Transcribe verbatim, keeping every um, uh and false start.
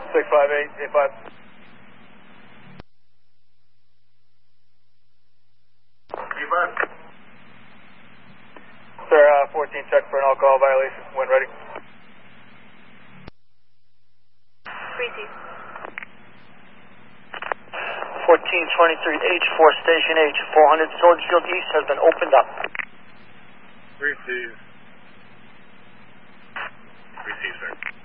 six five eight, eight five. eight five. Sir, uh, fourteen, check for an alcohol violation. When ready. Receive. fourteen twenty-three H four, Station H, four hundred Swordsfield East has been opened up. Receive. Receive, sir.